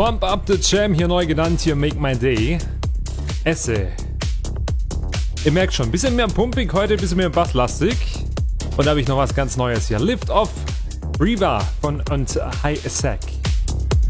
Pump Up the Jam, hier neu genannt, hier Make My Day. Esse. Ihr merkt schon, ein bisschen mehr pumpig heute, ein bisschen mehr basslastig. Und da habe ich noch was ganz Neues hier. Lift Off, Riva von und High Attack.